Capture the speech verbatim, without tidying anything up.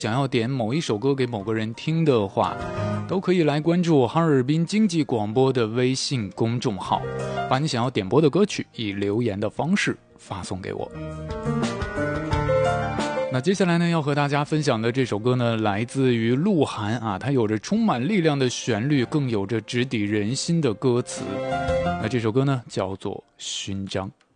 想要点某一首歌给某个人听的话，都可以来关注哈尔滨经济广播的微信公众号，把你想要点播的歌曲以留言的方式发送给我。那接下来呢，要和大家分享的这首歌呢，来自于鹿晗啊，它有着充满力量的旋律，更有着直抵人心的歌词。那这首歌呢，叫做《勋章》。